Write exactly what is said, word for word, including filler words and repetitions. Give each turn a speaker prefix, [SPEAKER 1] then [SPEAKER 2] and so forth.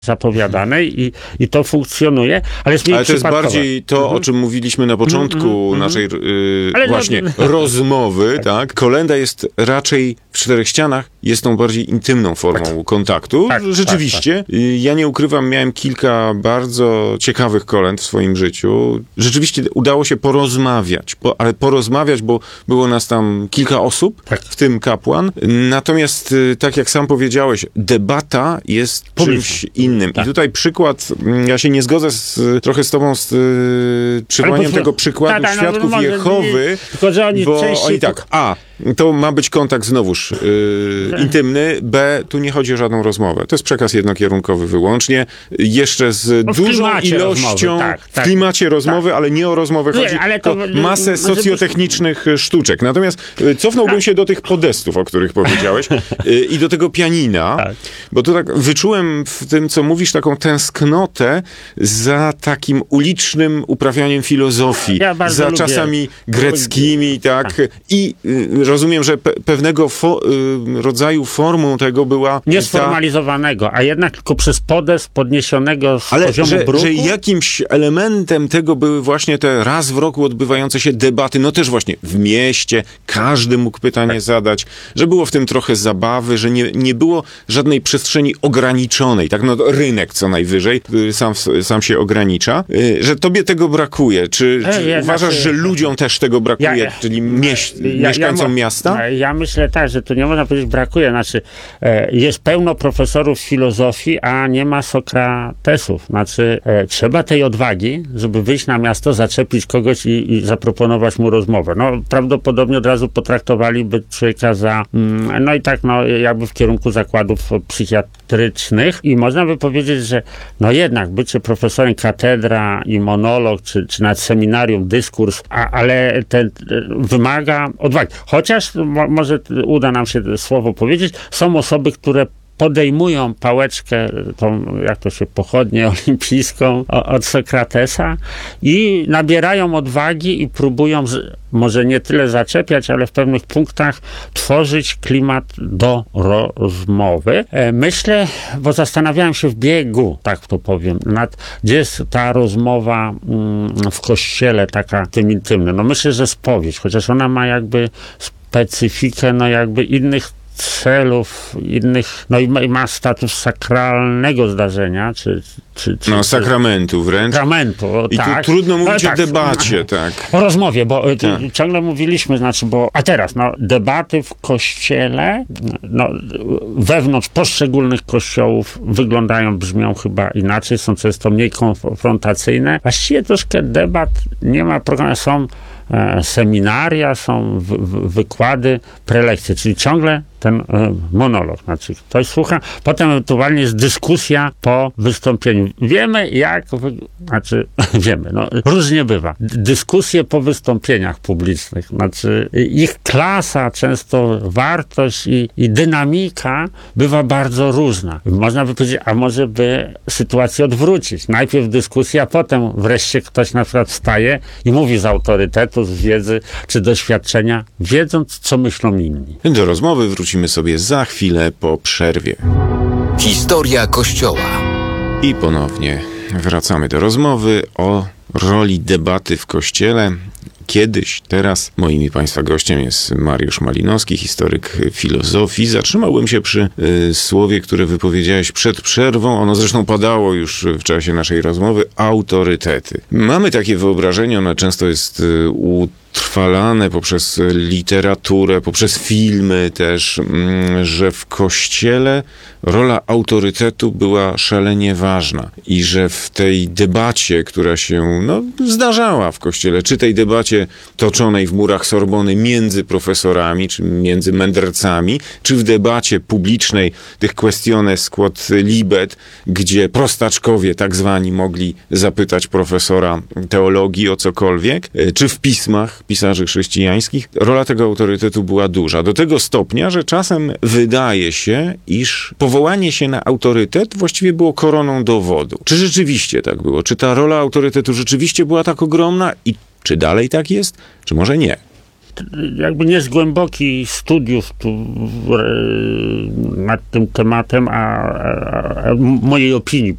[SPEAKER 1] zapowiadanej i, i to funkcjonuje, ale jest mniej
[SPEAKER 2] Ale to jest
[SPEAKER 1] przypadkowe.
[SPEAKER 2] bardziej to,
[SPEAKER 1] Mhm.
[SPEAKER 2] o czym mówiliśmy na początku
[SPEAKER 1] Mhm.
[SPEAKER 2] naszej yy,
[SPEAKER 1] Ale no-
[SPEAKER 2] właśnie rozmowy, tak? Kolenda jest raczej w czterech ścianach, jest tą bardziej intymną formą
[SPEAKER 1] Tak.
[SPEAKER 2] kontaktu.
[SPEAKER 1] Tak,
[SPEAKER 2] Rzeczywiście.
[SPEAKER 1] tak,
[SPEAKER 2] Y, Ja nie ukrywam, miałem kilka bardzo ciekawych kolęd w swoim życiu. Rzeczywiście udało się porozmawiać, po, ale porozmawiać, bo było nas tam kilka osób,
[SPEAKER 1] Tak.
[SPEAKER 2] w tym kapłan. Natomiast, y, tak jak sam powiedziałeś, debata jest
[SPEAKER 1] Publiczna.
[SPEAKER 2] czymś innym.
[SPEAKER 1] Tak.
[SPEAKER 2] I tutaj przykład, mm, ja się nie zgodzę z, trochę z tobą z y, przywołaniem
[SPEAKER 1] Ale po-
[SPEAKER 2] tego przykładu
[SPEAKER 1] tak, tak, no,
[SPEAKER 2] świadków
[SPEAKER 1] no, może
[SPEAKER 2] Jehowy,
[SPEAKER 1] nie- tylko że oni
[SPEAKER 2] bo
[SPEAKER 1] częściej
[SPEAKER 2] oni tak, a, to ma być kontakt znowuż y, intymny, b, tu nie chodzi o żadną rozmowę. To jest przekaz jednokierunkowy wyłącznie, jeszcze z
[SPEAKER 1] No, w
[SPEAKER 2] dużą
[SPEAKER 1] klimacie
[SPEAKER 2] ilością,
[SPEAKER 1] rozmowy, tak,
[SPEAKER 2] w
[SPEAKER 1] tak.
[SPEAKER 2] klimacie rozmowy, ale nie o rozmowę
[SPEAKER 1] Nie,
[SPEAKER 2] chodzi,
[SPEAKER 1] ale
[SPEAKER 2] to
[SPEAKER 1] to-
[SPEAKER 2] masę
[SPEAKER 1] no,
[SPEAKER 2] socjotechnicznych sztuczek. Natomiast y, cofnąłbym się do tych podestów, o których powiedziałeś, y, i do tego pianina,
[SPEAKER 1] Tak.
[SPEAKER 2] bo tu tak wyczułem w tym, co mówisz, taką tęsknotę za takim ulicznym uprawianiem filozofii,
[SPEAKER 1] Ja bardzo
[SPEAKER 2] za
[SPEAKER 1] lubię.
[SPEAKER 2] czasami greckimi, tak, i y, rozumiem, że pe- pewnego fo- y, rodzaju formą tego była ta,
[SPEAKER 1] niesformalizowanego, a jednak tylko przez podest podniesionego z
[SPEAKER 2] ale
[SPEAKER 1] poziomu
[SPEAKER 2] że,
[SPEAKER 1] bruku.
[SPEAKER 2] że jakimś elementem tego były właśnie te raz w roku odbywające się debaty, no też właśnie w mieście, każdy mógł pytanie
[SPEAKER 1] Tak.
[SPEAKER 2] zadać, że było w tym trochę zabawy, że nie, nie było żadnej przestrzeni ograniczonej, tak, no rynek co najwyżej, y, sam, sam się ogranicza, y, że tobie tego brakuje, czy,
[SPEAKER 1] E,
[SPEAKER 2] czy
[SPEAKER 1] ja-
[SPEAKER 2] uważasz,
[SPEAKER 1] znaczy-
[SPEAKER 2] że ludziom też tego brakuje,
[SPEAKER 1] Ja-
[SPEAKER 2] czyli mieś,
[SPEAKER 1] Ja-
[SPEAKER 2] mieszkańcom
[SPEAKER 1] ja mo-
[SPEAKER 2] miasta?
[SPEAKER 1] Ja myślę tak, że tu nie można powiedzieć brakuje. Znaczy, e, jest pełno profesorów filozofii, a nie ma Sokratesów. Znaczy, e, trzeba tej odwagi, żeby wyjść na miasto, zaczepić kogoś i, i zaproponować mu rozmowę. No, prawdopodobnie od razu potraktowaliby człowieka za, mm, no i tak, no, jakby w kierunku zakładów psychiatrycznych. I można by powiedzieć, że no jednak bycie profesorem, katedra i monolog, czy, czy nawet seminarium, dyskurs, a, ale ten e, wymaga odwagi. Chociaż mo, może uda nam się słowo powiedzieć, są osoby, które podejmują pałeczkę, tą, jak to się, pochodnię olimpijską o, od Sokratesa i nabierają odwagi i próbują, z, może nie tyle zaczepiać, ale w pewnych punktach tworzyć klimat do rozmowy. E, myślę, bo zastanawiałem się w biegu, tak to powiem, nad, gdzie jest ta rozmowa mm, w kościele, taka tym intymna. No myślę, że spowiedź, chociaż ona ma jakby specyfikę, no jakby innych celów, innych, no i ma, i ma status sakralnego zdarzenia, czy... czy, czy
[SPEAKER 2] No,
[SPEAKER 1] czy,
[SPEAKER 2] sakramentu wręcz.
[SPEAKER 1] sakramentu,
[SPEAKER 2] I
[SPEAKER 1] tak.
[SPEAKER 2] tu trudno
[SPEAKER 1] Ale
[SPEAKER 2] mówić
[SPEAKER 1] tak,
[SPEAKER 2] o debacie, tak.
[SPEAKER 1] o rozmowie, bo y,
[SPEAKER 2] Tak.
[SPEAKER 1] ciągle mówiliśmy, znaczy, bo, a teraz, no, debaty w kościele, no, wewnątrz poszczególnych kościołów wyglądają, brzmią chyba inaczej, są często mniej konfrontacyjne. Właściwie troszkę debat nie ma programu, są e, seminaria, są w, w, wykłady, prelekcje, czyli ciągle ten e, monolog, znaczy ktoś słucha, potem ewentualnie jest dyskusja po wystąpieniu. Wiemy jak, wy... znaczy wiemy, no różnie bywa. D- Dyskusje po wystąpieniach publicznych, znaczy ich klasa, często wartość i, i dynamika bywa bardzo różna. Można by powiedzieć, a może by sytuację odwrócić. Najpierw dyskusja, potem wreszcie ktoś na przykład wstaje i mówi z autorytetu, z wiedzy czy doświadczenia, wiedząc co myślą inni.
[SPEAKER 2] Do rozmowy wrócimy sobie za chwilę po przerwie.
[SPEAKER 3] Historia Kościoła.
[SPEAKER 2] I ponownie wracamy do rozmowy o roli debaty w Kościele. Kiedyś, teraz moim i Państwa gościem jest Mariusz Malinowski, historyk filozofii. Zatrzymałbym się przy y, słowie, które wypowiedziałeś przed przerwą. Ono zresztą padało już w czasie naszej rozmowy. Autorytety. Mamy takie wyobrażenie, ono często jest y, utrwalane poprzez literaturę, poprzez filmy też, mm, że w Kościele rola autorytetu była szalenie ważna i że w tej debacie, która się no, zdarzała w Kościele, czy tej debacie toczonej w murach Sorbony między profesorami, czy między mędrcami, czy w debacie publicznej tych questiones quod libet, gdzie prostaczkowie tak zwani mogli zapytać profesora teologii o cokolwiek, czy w pismach pisarzy chrześcijańskich, rola tego autorytetu była duża. Do tego stopnia, że czasem wydaje się, iż powołanie się na autorytet właściwie było koroną dowodu. Czy rzeczywiście tak było? Czy ta rola autorytetu rzeczywiście była tak ogromna i czy dalej tak jest? Czy może nie?
[SPEAKER 1] Jakby nie z głębokich studiów tu e, nad tym tematem, a, a, a mojej opinii